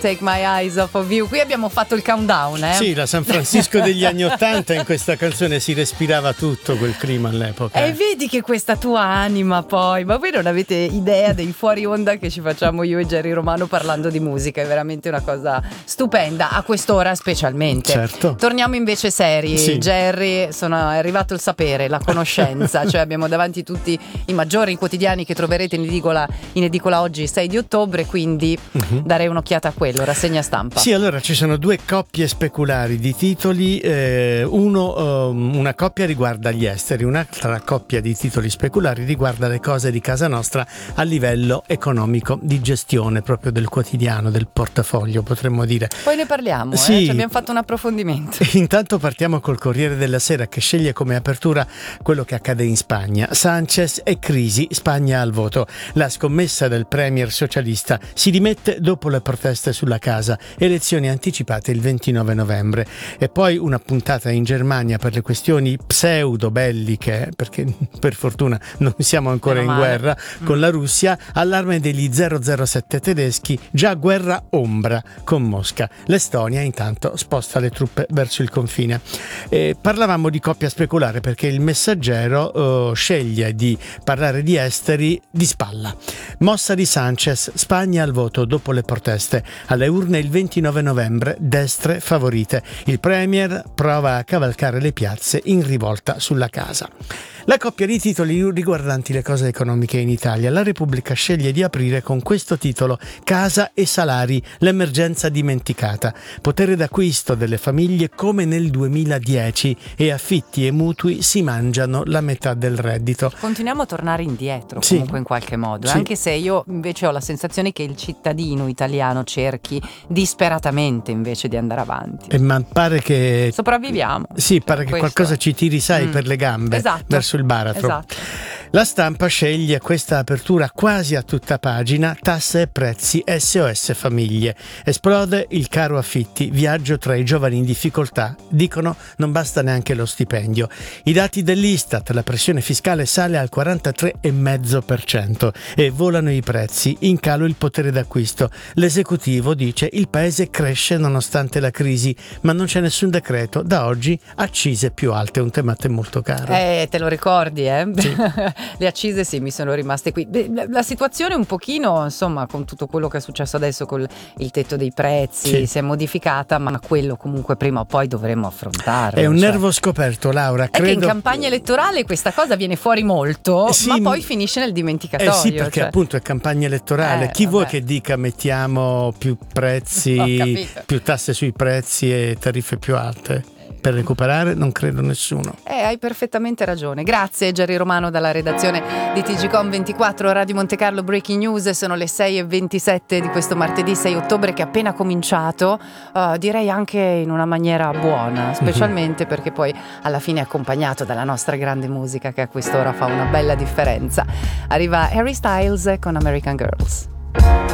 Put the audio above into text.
Take My Eyes Off of You. Qui abbiamo fatto il countdown, Sì, la San Francisco degli anni '80, in questa canzone si respirava tutto quel clima all'epoca. E vedi che questa tua anima poi, ma voi non avete idea dei fuori onda che ci facciamo io e Jerry Romano parlando di musica, è veramente una cosa stupenda, a quest'ora specialmente. Certo. Torniamo invece seri, Sì. Jerry, è arrivato il sapere, la conoscenza, cioè abbiamo davanti tutti i maggiori quotidiani che troverete in edicola oggi 6 di ottobre, quindi darei un'occhiata a quello. Rassegna stampa. Sì, allora ci sono due coppie speculari di titoli, una coppia riguarda gli esteri, un'altra coppia di titoli speculari riguarda le cose di casa nostra a livello economico, di gestione proprio del quotidiano, del portafoglio, potremmo dire. Poi ne parliamo, Sì. Ci abbiamo fatto un approfondimento. Intanto partiamo col Corriere della Sera, che sceglie come apertura quello che accade in Spagna. Sanchez e crisi, Spagna al voto. La scommessa del premier socialista si dimette dopo le proteste sulla casa, elezioni anticipate il 29 novembre. E poi una puntata in Germania per le questioni pseudo belliche, perché per fortuna non siamo ancora in guerra con la Russia, allarme degli 007 tedeschi, già guerra ombra con Mosca. L'Estonia intanto sposta le truppe verso il confine. Parlavamo di coppia speculare perché il Messaggero sceglie di parlare di esteri di spalla. Mossa di Sanchez, Spagna al voto dopo le proteste. Alle urne il 29 novembre, destre favorite. Il premier prova a cavalcare le piazze in rivolta sulla casa. La coppia di titoli riguardanti le cose economiche in Italia. La Repubblica sceglie di aprire con questo titolo: Casa e salari, l'emergenza dimenticata. Potere d'acquisto delle famiglie come nel 2010 e affitti e mutui si mangiano la metà del reddito. Continuiamo a tornare indietro Sì. comunque in qualche modo, Sì. Anche se io invece ho la sensazione che il cittadino italiano cerchi disperatamente invece di andare avanti. Ma pare che Sopravviviamo. Sì, pare che Questo qualcosa è. ci tiri, sai, per le gambe, Esatto. verso il baratro. Esatto. La Stampa sceglie questa apertura quasi a tutta pagina: tasse e prezzi, SOS famiglie. Esplode il caro affitti, viaggio tra i giovani in difficoltà. Dicono non basta neanche lo stipendio. I dati dell'Istat, la pressione fiscale sale al 43,5% e volano i prezzi, in calo il potere d'acquisto. L'esecutivo dice il paese cresce nonostante la crisi, ma non c'è nessun decreto. Da oggi accise più alte, un tema a te molto caro. Te lo ricordi, Sì. Le accise sì, mi sono rimaste qui. La situazione un pochino, insomma, con tutto quello che è successo adesso con il tetto dei prezzi, Sì. si è modificata, ma quello comunque prima o poi dovremmo affrontarlo. È un cioè. nervo scoperto, Laura. È che in campagna elettorale questa cosa viene fuori molto, Sì, ma poi finisce nel dimenticatoio. sì, perché cioè. appunto è campagna elettorale. Chi vuoi vabbè. che dica mettiamo più Ho prezzi, capito. più tasse sui prezzi e tariffe più alte? Per recuperare non credo nessuno. Hai perfettamente ragione. Grazie Jerry Romano dalla redazione di TGcom 24 Radio Monte Carlo Breaking News. Sono le 6:27 di questo martedì 6 ottobre che è appena cominciato, direi anche in una maniera buona, specialmente perché poi alla fine è accompagnato dalla nostra grande musica che a quest'ora fa una bella differenza. Arriva Harry Styles con American Girls.